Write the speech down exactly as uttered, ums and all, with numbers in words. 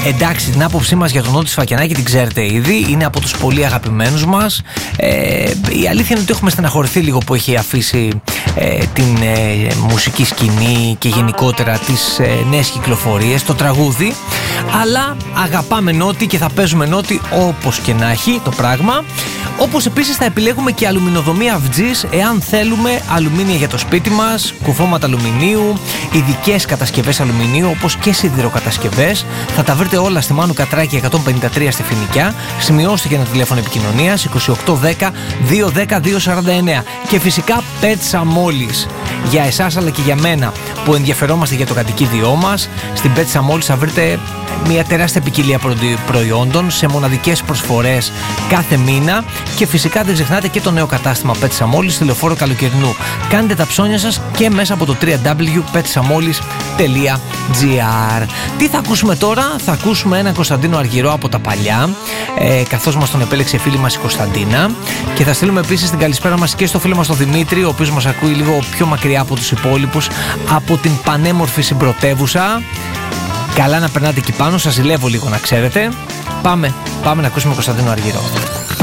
Εντάξει, την άποψή μας για τον Νότι Σφακιανάκη την ξέρετε ήδη. Είναι από τους πολύ αγαπημένους μας. Ε, η αλήθεια είναι ότι έχουμε στεναχωρηθεί λίγο που έχει αφήσει ε, την ε, μουσική σκηνή και γενικότερα τις ε, νέες κυκλοφορίες, το τραγούδι. Αλλά αγαπάμε Νότι και θα παίζουμε Νότι όπως και να έχει το πράγμα. Όπως επίσης θα επιλέγουμε και αλουμινοδομία Αυτζής εάν θέλουμε αλουμίνια για το σπίτι μας, κουφώματα αλουμινίου, ειδικές κατασκευές αλουμινίου όπως και σιδηροκατασκευές. Θα τα βρείτε όλα στη Μάνου Κατράκη εκατόν πενήντα τρία στη Φοινικιά. Σημειώστε και ένα τηλέφωνο επικοινωνίας είκοσι οκτώ δέκα διακόσια δέκα διακόσια σαράντα εννέα. Και φυσικά Πέτσα Μόλις. Για εσάς αλλά και για μένα που ενδιαφερόμαστε για το κατοικίδιό μας, στην Πέτσα Μόλις θα βρείτε μια τεράστια ποικιλία προϊόντων σε μοναδικές προσφορές κάθε μήνα. Και φυσικά δεν ξεχνάτε και το νέο κατάστημα Πέτσα Μόλις στη Λεωφόρο Καλοκαιρινού. Κάντε τα ψώνια σας και μέσα από το double-u double-u double-u τελεία πέτσα μόλις τελεία τζι άρ. Τι θα ακούσουμε τώρα? Θα ακούσουμε έναν Κωνσταντίνο Αργυρό από τα παλιά, ε, καθώς μας τον επέλεξε η φίλη μας η Κωνσταντίνα. Και θα στείλουμε επίσης την καλησπέρα μας και στο φίλο μας τον Δημήτρη, ο οποίος μας ακούει λίγο πιο μακριά από τους υπόλοιπους, από την πανέμορφη συμπρωτεύουσα. Καλά να περνάτε εκεί πάνω, σας ζηλεύω λίγο να ξέρετε. Πάμε, πάμε να ακούσουμε Κωνσταντίνο Αργυρό.